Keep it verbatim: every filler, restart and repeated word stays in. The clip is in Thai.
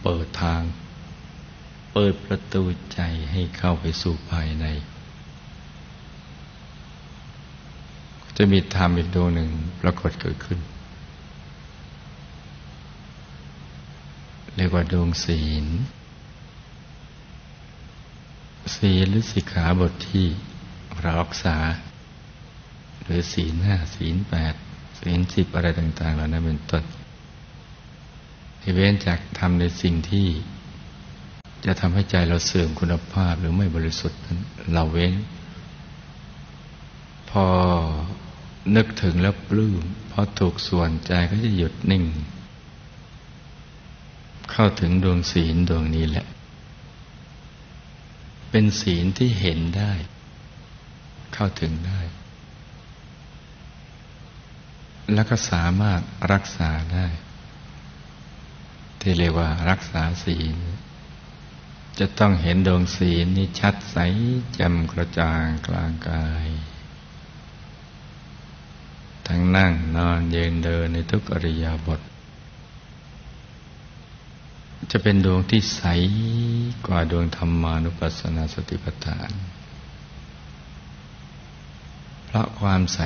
เปิดทางเปิดประตูใจให้เข้าไปสู่ภายในจะมีธรรมอีกดวงหนึ่งปรากฏเกิดขึ้นเรียกว่าดวงศีลศีลหรือสิกขาบทที่เรารักษาหรือศีลห้าศีลแปดศีลสิบอะไรต่างๆเหล่านั้นเป็นต้นที่เว้นจากทำในสิ่งที่จะทำให้ใจเราเสื่อมคุณภาพหรือไม่บริสุทธิ์นั้นเราเว้นพอนึกถึงแล้วปลื้มพอถูกส่วนใจก็จะหยุดนิ่งเข้าถึงดวงศีลดวงนี้แหละเป็นศีลที่เห็นได้เข้าถึงได้แล้วก็สามารถรักษาได้ที่เรียกว่ารักษาศีลจะต้องเห็นดวงศีลนี้ชัดใสแจ่มกระจ่างกลางกายทั้งนั่งนอนยืนเดินในทุกอิริยาบถจะเป็นดวงที่ใสกว่าดวงธรรมานุปัสสนาสติปัฏฐานเพราะความใส